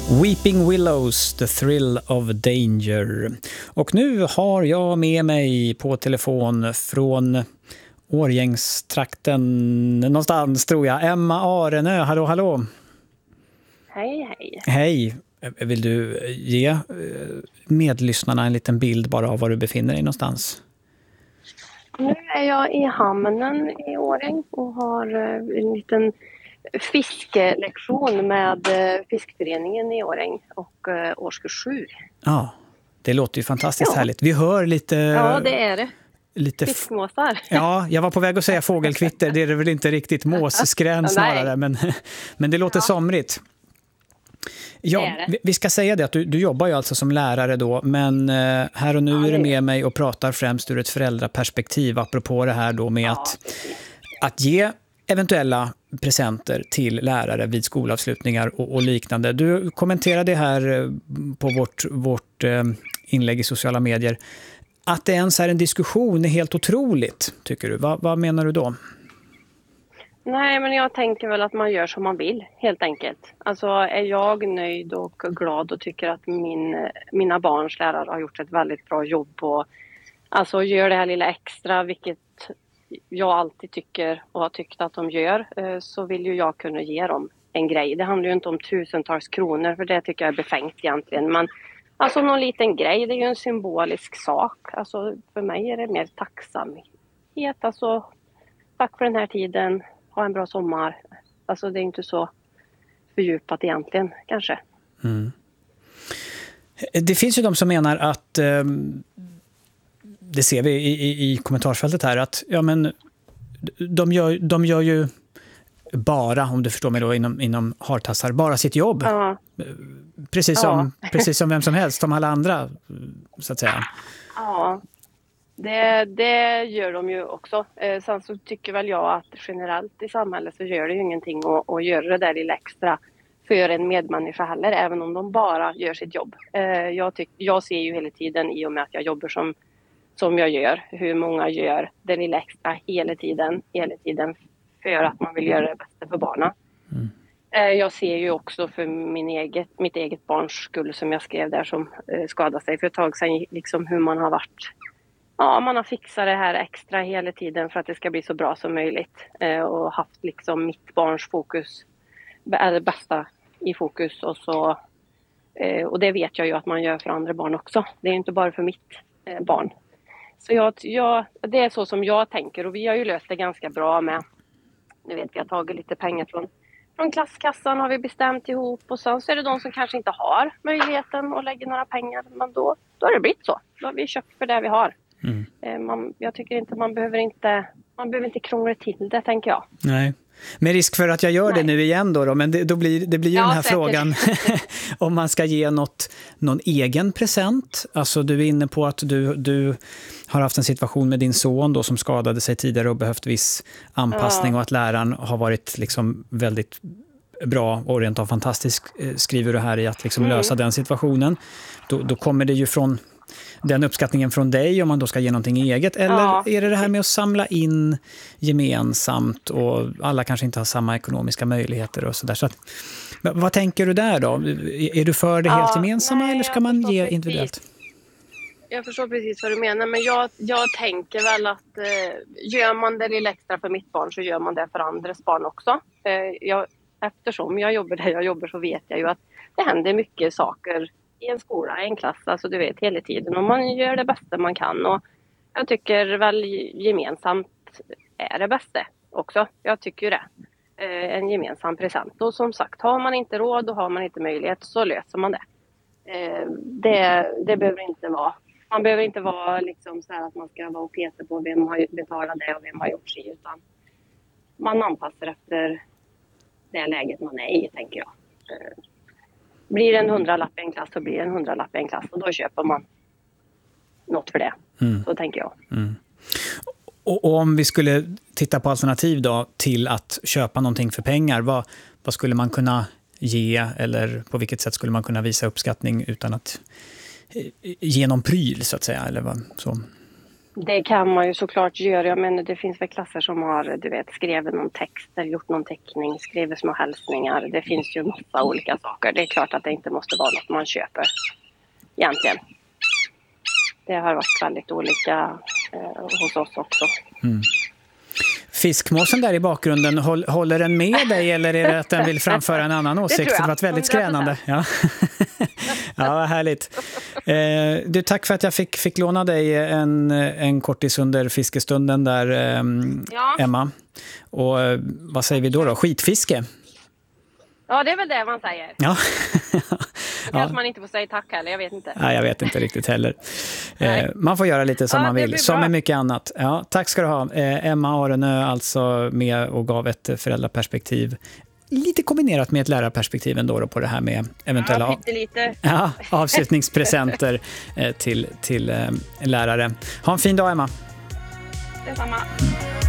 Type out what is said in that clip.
Weeping Willows, The Thrill of Danger. Och nu har jag med mig på telefon från Årgängstrakten någonstans, tror jag, Emma Arenö. Hallå, hallå. Hej, hej. Hej. Vill du ge medlyssnarna en liten bild bara av var du befinner dig någonstans? Nu är jag i hamnen i Årjäng och har en liten fiskelektion med fiskföreningen i Årjäng och årskurs 7. Ja, det låter ju fantastiskt härligt. Vi hör lite... Ja, det är det. Lite fiskmåsar. Ja, jag var på väg att säga fågelkvitter. Det är det väl inte riktigt, måsskrän snarare, men det låter somrigt. Ja, vi ska säga det att du jobbar ju alltså som lärare då, men här och nu är du med mig och pratar främst ur ett föräldraperspektiv apropå det här då med att ge eventuella presenter till lärare vid skolavslutningar och liknande. Du kommenterade här på vårt inlägg i sociala medier att det ens är en diskussion är helt otroligt, tycker du. Vad menar du då? Nej, men jag tänker väl att man gör som man vill, helt enkelt. Alltså är jag nöjd och glad och tycker att mina barns lärare har gjort ett väldigt bra jobb på, alltså gör det här lilla extra, vilket jag alltid tycker och har tyckt att de gör, så vill ju jag kunna ge dem en grej. Det handlar ju inte om tusentals kronor, för det tycker jag är befängt egentligen, men alltså någon liten grej, det är ju en symbolisk sak. Alltså för mig är det mer tacksamhet, alltså tack för den här tiden. Ha en bra sommar. Alltså det är inte så fördjupat egentligen, kanske. Mm. Det finns ju de som menar att det ser vi i kommentarsfältet här att ja, men de gör ju bara, om du förstår mig då, inom hartassar, bara sitt jobb. Ja. Precis som vem som helst, som alla andra, så att säga. Ja. Det gör de ju också. Sen så tycker väl jag att generellt i samhället så gör det ju ingenting att göra det där lilla extra för en medmänniska heller, även om de bara gör sitt jobb. Jag ser ju hela tiden, i och med att jag jobbar som jag gör, hur många gör det lilla extra hela tiden för att man vill göra det bästa för barnen. Jag ser ju också för mitt eget barns skull, som jag skrev där, som skadade sig för ett tag sedan, liksom hur man har varit. Ja, man har fixat det här extra hela tiden för att det ska bli så bra som möjligt. Och haft liksom mitt barns fokus, eller bästa i fokus. Och det vet jag ju att man gör för andra barn också. Det är inte bara för mitt barn. Så det är så som jag tänker. Och vi har ju löst det ganska bra med, nu vet vi har tagit lite pengar från klasskassan, har vi bestämt ihop. Och sen så är det de som kanske inte har möjligheten att lägga några pengar. Men då har det blivit så. Då har vi köpt för det vi har. Jag tycker inte man behöver inte krångla till det, tänker jag. Nej. Med risk för att jag gör det nu igen då, men det blir ju den här säkert. Frågan om man ska ge någon egen present. Alltså du är inne på att du har haft en situation med din son då som skadade sig tidigare och behövt viss anpassning och att läraren har varit liksom väldigt bra och rent av fantastisk, skriver du här, i att liksom lösa den situationen. Då kommer det ju från den uppskattningen från dig om man då ska ge någonting eget, eller är det här med att samla in gemensamt och alla kanske inte har samma ekonomiska möjligheter och sådär. Så att, vad tänker du där då? Är du för det helt gemensamma eller ska man ge individuellt? Jag förstår precis vad du menar, men jag tänker väl att gör man det lite extra för mitt barn så gör man det för andras barn också. Eftersom jag jobbar där jag jobbar så vet jag ju att det händer mycket saker i en skola, i en klass, alltså du vet, hela tiden. Och man gör det bästa man kan. Och jag tycker väl gemensamt är det bästa också. Jag tycker ju det. En gemensam present. Och som sagt, har man inte råd och har man inte möjlighet så löser man det. Det behöver inte vara. Man behöver inte vara liksom så här att man ska vara och peta på vem har betalat det och vem har gjort sig. Utan man anpassar efter det läget man är i, tänker jag. Blir det en 100-lapp i en klass så blir det en 100-lapp i en klass. Och då köper man något för det. Så tänker jag. Och om vi skulle titta på alternativ då till att köpa någonting för pengar. Vad skulle man kunna ge, eller på vilket sätt skulle man kunna visa uppskattning utan att ge någon pryl, så att säga? Eller vad, så? Det kan man ju såklart göra, men det finns väl klasser som har, du vet, skrivit någon text eller gjort någon teckning, skrivit små hälsningar. Det finns ju massa olika saker. Det är klart att det inte måste vara något man köper egentligen. Det har varit väldigt olika hos oss också. Mm. Fiskmåsen där i bakgrunden, håller den med dig eller är det att den vill framföra en annan åsikt? Det var väldigt skränande. Ja. Ja, härligt. Du, tack för att jag fick låna dig en kortis under fiskestunden där, Emma. Och vad säger vi då? Skitfiske? Ja, det är väl det man säger. Ja. Kanske man inte får säga tack heller, jag vet inte. Nej, jag vet inte riktigt heller. Man får göra lite som man vill, som med mycket annat. Ja, tack ska du ha. Emma Arenö alltså med och gav ett föräldraperspektiv. Lite kombinerat med ett lärarperspektiv ändå på det här med eventuella avslutningspresenter till lärare. Ha en fin dag, Emma. Detsamma.